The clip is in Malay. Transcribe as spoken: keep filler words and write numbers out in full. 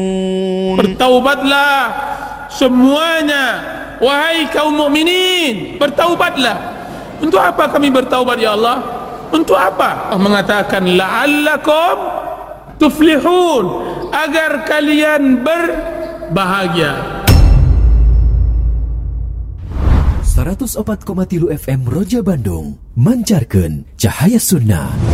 Bertaubatlah semuanya, wahai kaum mukminin, bertaubatlah. Untuk apa kami bertaubat ya Allah? Untuk apa? Allah mengatakan la'allakum tuflihun, agar kalian berbahagia. seratus empat koma tiga F M Roja Bandung, mancarkan cahaya sunnah.